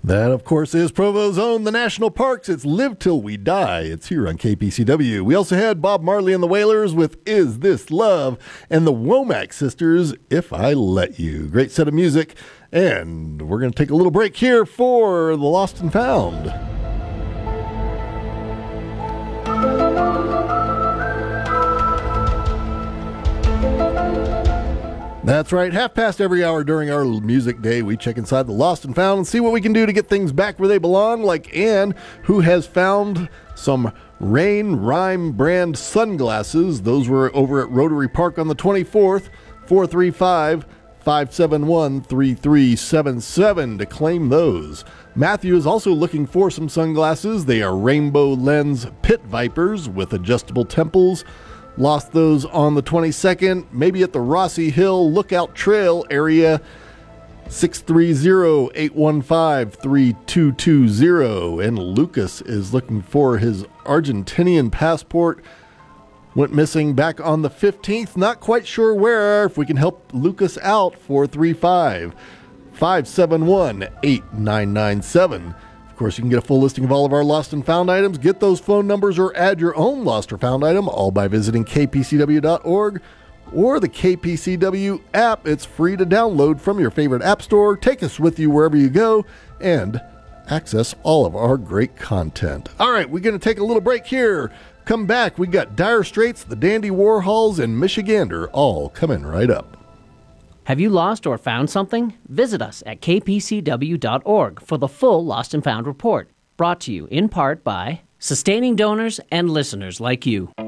That, of course, is Provo's own The National Parks. It's Live Till We Die. It's here on KPCW. We also had Bob Marley and the Wailers with Is This Love? And the Womack Sisters, If I Let You. Great set of music. And we're going to take a little break here for The Lost and Found. That's right. Half past every hour during our music day, we check inside the Lost and Found and see what we can do to get things back where they belong, like Ann, who has found some Rain Rhyme brand sunglasses. Those were over at Rotary Park on the 24th, 435-571-3377 to claim those. Matthew is also looking for some sunglasses. They are Rainbow Lens Pit Vipers with adjustable temples. Lost those on the 22nd, maybe at the Rossi Hill Lookout Trail area, 630-815-3220. And Lucas is looking for his Argentinian passport. Went missing back on the 15th. Not quite sure where. If we can help Lucas out, 435-571-8997. Of course, you can get a full listing of all of our lost and found items, get those phone numbers, or add your own lost or found item, all by visiting kpcw.org or the KPCW app. It's free to download from your favorite app store. Take us with you wherever you go and access all of our great content. All right, we're going to take a little break here. Come back. We got Dire Straits, the Dandy Warhols, and Michigander all coming right up. Have you lost or found something? Visit us at kpcw.org for the full Lost and Found report, brought to you in part by sustaining donors and listeners like you.